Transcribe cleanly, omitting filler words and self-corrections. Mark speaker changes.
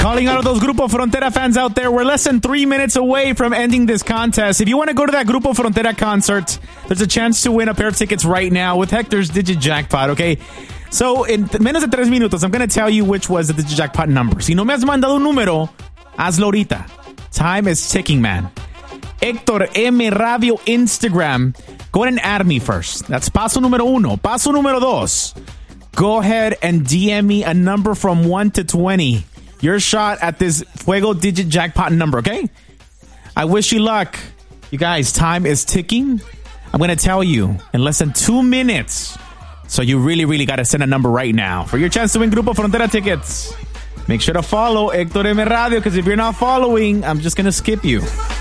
Speaker 1: Calling out of those Grupo Frontera fans out there, we're less than 3 minutes away from ending this contest. If you want to go to that Grupo Frontera concert, there's a chance to win a pair of tickets right now with Hector's Digit Jackpot, okay? So, in menos de 3 minutos, I'm going to tell you which was the Digit Jackpot number. Si no me has mandado un número, hazlo ahorita. Time is ticking, man. Héctor M. Radio Instagram. Go ahead and add me first. That's paso número 1. Paso número 2. Go ahead and DM me a number from 1 to 20. Your shot at this Fuego Digit Jackpot number, okay? I wish you luck. You guys, time is ticking. I'm going to tell you in less than 2 minutes. So you really, really got to send a number right now for your chance to win Grupo Frontera tickets. Make sure to follow Héctor M. Radio, because if you're not following, I'm just going to skip you.